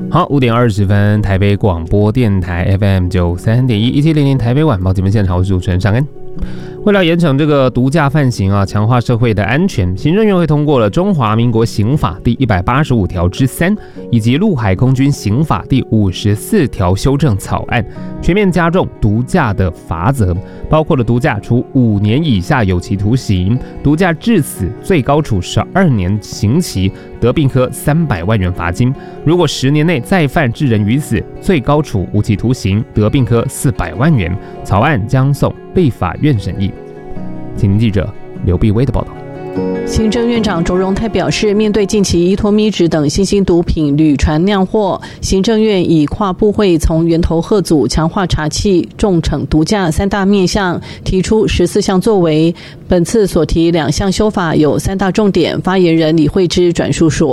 好，5:20，台北广播电台 FM93.1，1700台北晚报节目现场，我是主持人尚恩。为了严惩这个毒驾犯行啊，强化社会的安全，行政院会通过了《中华民国刑法》第185条之3，以及《陆海空军刑法》第54条修正草案，全面加重毒驾的罚则，包括了毒驾处5年以下有期徒刑，毒驾致死最高处12年刑期，得并科300万元罚金。如果10年内再犯致人于死，最高处无期徒刑，得并科400万元。草案将送立法院审议。请听记者刘碧威的报道。 行政院长卓荣泰表示，面对近期依托咪酯等新兴毒品屡传酿货，行政院以跨部会从源头遏阻、强化查缉、重惩毒驾3大面向，提出14项作为。本次所提2项修法有3大重点，发言人李慧芝转述说。